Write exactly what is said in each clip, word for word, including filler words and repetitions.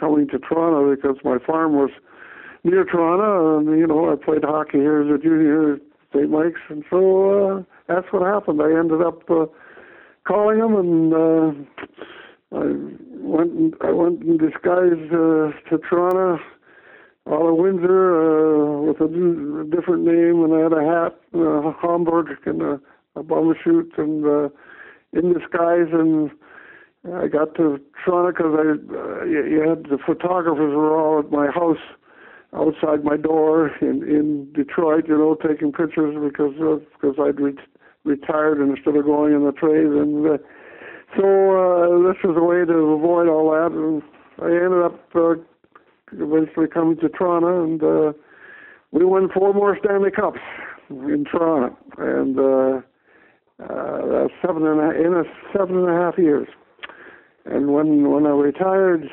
coming to Toronto because my farm was near Toronto, and, you know, I played hockey here as a junior at Saint Mike's, and so uh, that's what happened. I ended up uh, calling him, and uh, I went in, I went in disguise uh, to Toronto, out of Windsor, uh, with a, a different name, and I had a hat, uh, Hamburg, and a, a bum shoot, and uh, in disguise, and I got to Toronto because I, uh, you, you had the photographers were all at my house outside my door in, in Detroit, you know, taking pictures because of, because I'd re- retired instead of going in the trade, and uh, so uh, this was a way to avoid all that, and I ended up uh, eventually coming to Toronto, and uh, we won four more Stanley Cups in Toronto, and uh, uh, that's seven and a, in a seven and a half years. And when when I retired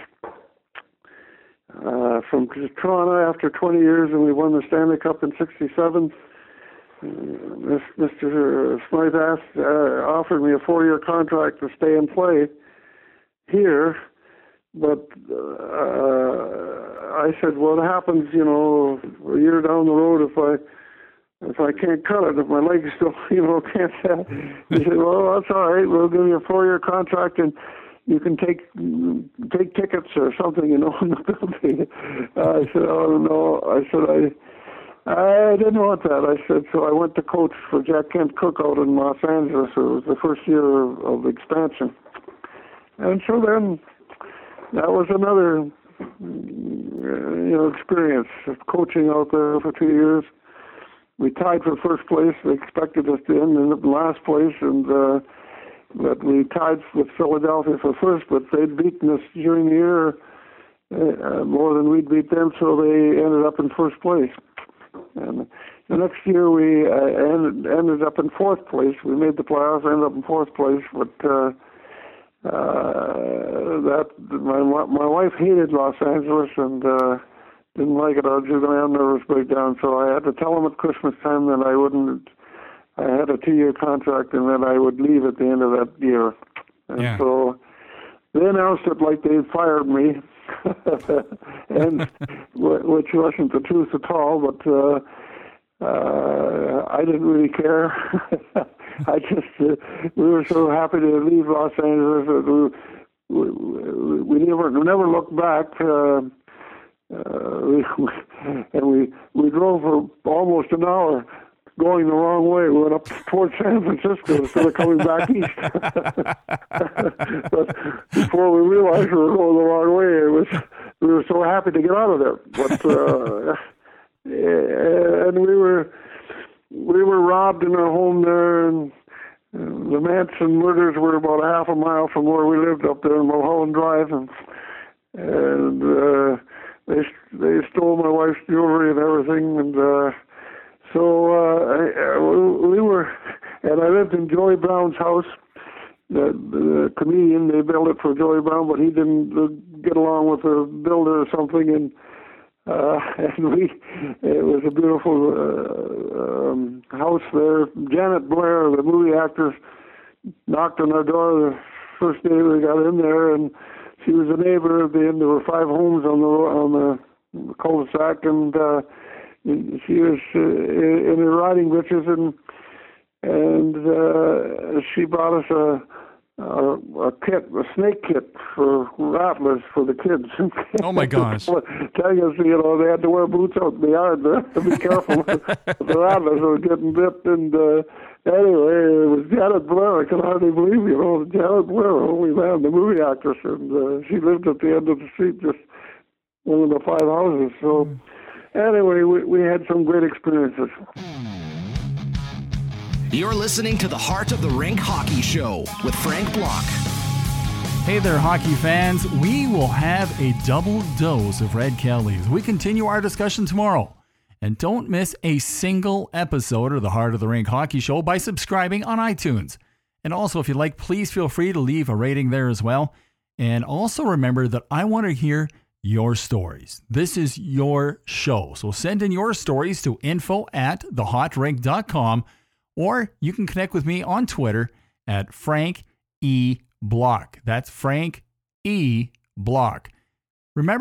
uh, from Toronto after twenty years, and we won the Stanley Cup in sixty-seven, uh, Mister Smythe asked, uh, offered me a four-year contract to stay and play here, but uh, I said, well, it happens, you know, a year down the road if I if I can't cut it, if my legs still, you know, can't. He said, well, that's all right. We'll give you a four-year contract, and you can take take tickets or something, you know, in the building. Uh, I said, oh, no. I said, I I didn't want that. I said, so I went to coach for Jack Kent Cooke out in Los Angeles. It was the first year of, of expansion. And so then that was another, you know, experience of coaching out there for two years. We tied for first place. They expected us to end in last place, and uh, but we tied with Philadelphia for first, but they'd beaten us during the year uh, more than we'd beat them, so they ended up in first place. And the next year we uh, ended, ended up in fourth place. We made the playoffs, ended up in fourth place, but uh, uh, that my my wife hated Los Angeles and uh, didn't like it. I was going to have a nervous breakdown, so I had to tell them at Christmas time that I wouldn't. I had a two-year contract and that I would leave at the end of that year. And yeah. so they announced it like they fired me, and which wasn't the truth at all, but uh, uh, I didn't really care. I just, uh, we were so happy to leave Los Angeles that we, we, we never, never looked back. Uh, uh, we, and we, we drove for almost an hour going the wrong way. We went up towards San Francisco instead of coming back east. But before we realized we were going the wrong way, it was we were so happy to get out of there. But uh, and we were we were robbed in our home there, and the Manson murders were about a half a mile from where we lived up there in Mulholland Drive, and and uh, they they stole my wife's jewelry and everything, and. Uh, So uh, we were, and I lived in Joey Brown's house. The, the comedian, they built it for Joey Brown, but he didn't get along with the builder or something, and uh, and we, it was a beautiful uh, um, house there. Janet Blair, the movie actress, knocked on our door the first day we got in there, and she was a neighbor at the end. There were five homes on the on the cul-de-sac, and. Uh, She was uh, in her riding breeches, and and uh, she brought us a, a a kit, a snake kit for rattlers for the kids. Oh my gosh! Telling us, you know, they had to wear boots out in the yard there to be careful. The rattlers were getting bit, and uh, anyway, it was Janet Blair. I can hardly believe, you know, Janet Blair, holy man, the movie actress, and uh, she lived at the end of the street, just one of the five houses. So. Mm. Anyway, we, we had some great experiences. You're listening to the Heart of the Rink Hockey Show with Frank Block. Hey there, hockey fans. We will have a double dose of Red Kelly as we continue our discussion tomorrow. And don't miss a single episode of the Heart of the Rink Hockey Show by subscribing on iTunes. And also, if you'd like, please feel free to leave a rating there as well. And also remember that I want to hear your stories. This is your show. So send in your stories to info at the hot rink dot com, or you can connect with me on Twitter at Frank E. Block. That's Frank E. Block. Remember